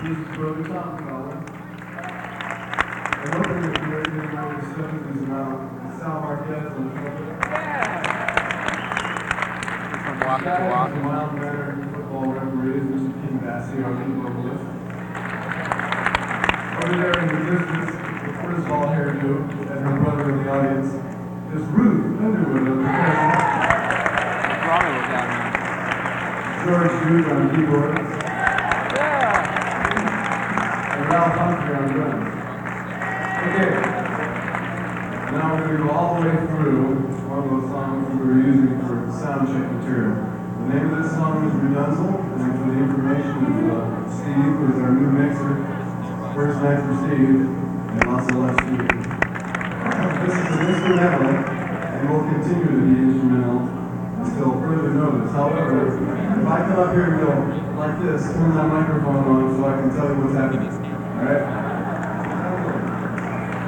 introduce Brother Tom Collins. And hoping that you're ready to know the stuff that is around Sal Marquez on the trumpet. From walking to walking. Mild mannered football referees, Mr. King Bassey, our lead vocalist. Over there in the distance, the cortisol hairdo, and her brother in the audience, is Ruth Underwood on percussion. What's wrong with that, man? George Duke on keyboards. And Ralph Humphrey on drums. Okay. Now we're going to go all the way through one of those songs that we were using for sound check material. The name of this song is Redunzel, and for the information of Steve, who is our new mixer. First night for Steve, and lots of love, Steve. This is an instrumental, and will continue to be instrumental until further notice. However, if I come up here and go like this, turn that microphone on so I can tell you what's happening. Alright?